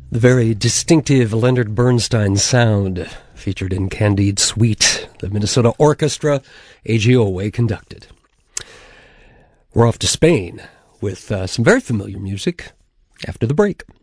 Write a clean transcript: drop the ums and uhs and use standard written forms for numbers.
The very distinctive Leonard Bernstein sound featured in Candide Suite, the Minnesota Orchestra, AGOA conducted. We're off to Spain with some very familiar music after the break.